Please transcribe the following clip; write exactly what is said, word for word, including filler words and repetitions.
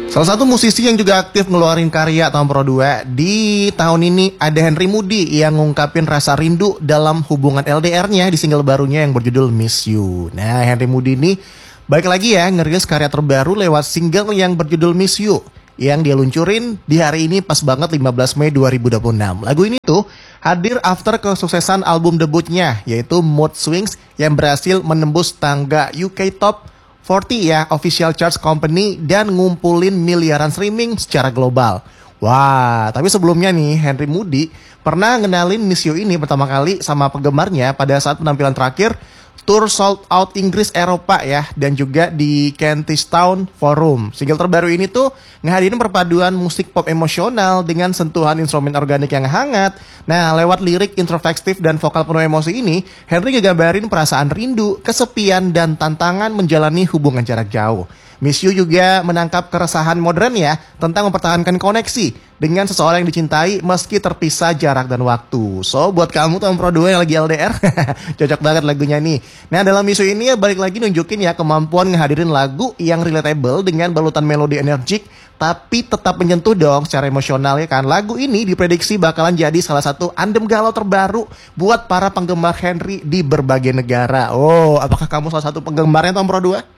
Salah satu musisi yang juga aktif ngeluarin karya tahun Pro dua di tahun ini ada Henry Moody yang ngungkapin rasa rindu dalam hubungan L D R-nya di single barunya yang berjudul Miss You. Nah, Henry Moody ini balik lagi ya ngerilis karya terbaru lewat single yang berjudul Miss You yang dia luncurin di hari ini pas banget lima belas Mei dua ribu dua puluh enam. Lagu ini tuh hadir after kesuksesan album debutnya yaitu Mood Swings yang berhasil menembus tangga U K Top empat puluh ya, official charts company, dan ngumpulin miliaran streaming secara global. Wah, tapi sebelumnya nih Henry Moody pernah ngenalin Miss You ini pertama kali sama penggemarnya pada saat penampilan terakhir tour sold out Inggris Eropa ya, dan juga di Kentish Town Forum. Single terbaru ini tuh ngehadirin perpaduan musik pop emosional dengan sentuhan instrumen organik yang hangat. Nah, lewat lirik introspektif dan vokal penuh emosi ini, Henry ngegambarin perasaan rindu, kesepian, dan tantangan menjalani hubungan jarak jauh. Miss You juga menangkap keresahan modern ya tentang mempertahankan koneksi dengan seseorang yang dicintai meski terpisah jarak dan waktu. So, buat kamu tahun Pro dua yang lagi L D R, cocok banget lagunya nih. Nah, dalam Miss You ini ya balik lagi nunjukin ya kemampuan ngehadirin lagu yang relatable dengan balutan melodi energik tapi tetap menyentuh dong secara emosional ya kan. Lagu ini diprediksi bakalan jadi salah satu andem galau terbaru buat para penggemar Henry di berbagai negara. Oh, apakah kamu salah satu penggemarnya tahun Pro dua?